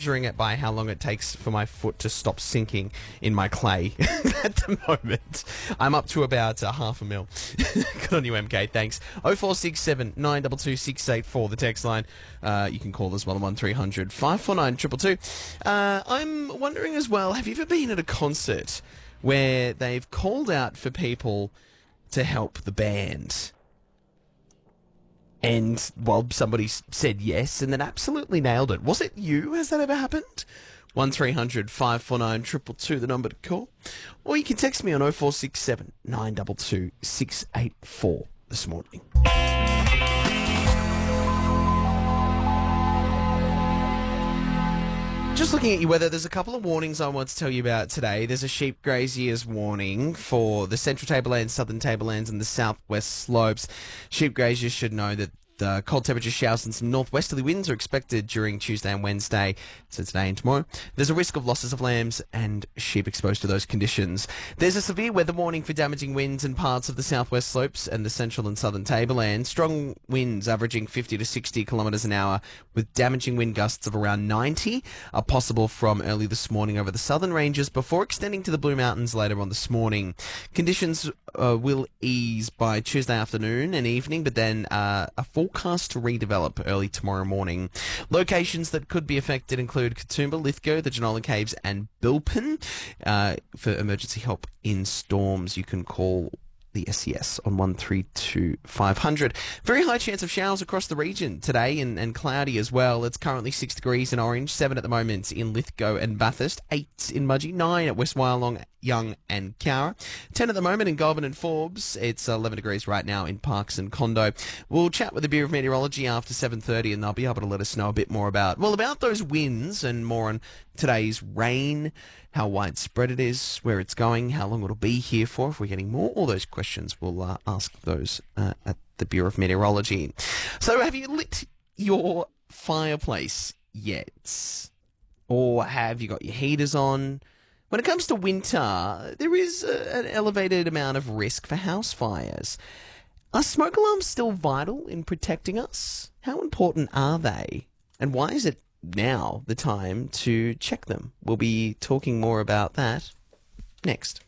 measuring it by how long it takes for my foot to stop sinking in my clay at the moment. I'm up to about half a mil. Good on you, MK. Thanks. 0467 922 684, the text line. You can call as well on 1300 549 222. I'm wondering as well, have you ever been at a concert where they've called out for people to help the band? And, well, somebody said yes and then absolutely nailed it. Was it you? Has that ever happened? 1300 549 222, the number to call. Or you can text me on 0467 922 684 this morning. Just looking at your weather, there's a couple of warnings I want to tell you about today. There's a sheep graziers warning for the Central Tablelands, Southern Tablelands and the Southwest Slopes. Sheep graziers should know that the cold temperature showers and some northwesterly winds are expected during Tuesday and Wednesday, so today and tomorrow. There's a risk of losses of lambs and sheep exposed to those conditions. There's a severe weather warning for damaging winds in parts of the southwest slopes and the central and southern tablelands. Strong winds averaging 50 to 60 kilometres an hour with damaging wind gusts of around 90 are possible from early this morning over the southern ranges before extending to the Blue Mountains later on this morning. Conditions will ease by Tuesday afternoon and evening, but then a forecast to redevelop early tomorrow morning. Locations that could be affected include Katoomba, Lithgow, the Genola Caves and Bilpin. For emergency help in storms, you can call the SES on 132 500. Very high chance of showers across the region today and cloudy as well. It's currently 6 degrees in Orange, 7 at the moment in Lithgow and Bathurst, 8 in Mudgee, 9 at West Wyalong, Young and Cowra, 10 at the moment in Goulburn and Forbes. It's 11 degrees right now in Parkes and Condo. We'll chat with the Bureau of Meteorology after 7:30 and they'll be able to let us know a bit more about those winds and more on today's rain, how widespread it is, where it's going, how long it'll be here for, if we're getting more. All those questions we'll ask those at the Bureau of Meteorology. So have you lit your fireplace yet? Or have you got your heaters on? When it comes to winter, there is an elevated amount of risk for house fires. Are smoke alarms still vital in protecting us? How important are they? And why is it now the time to check them? We'll be talking more about that next.